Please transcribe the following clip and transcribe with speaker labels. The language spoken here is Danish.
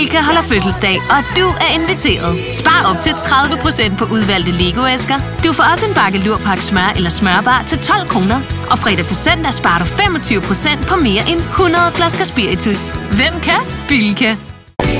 Speaker 1: Bilka holder fødselsdag, og du er inviteret. Spar op til 30% på udvalgte Lego-æsker. Du får også en bakke Lurpak smør eller smørbar til 12 kroner. Og fredag til søndag sparer du 25% på mere end 100 flasker spiritus. Hvem kan? Bilka.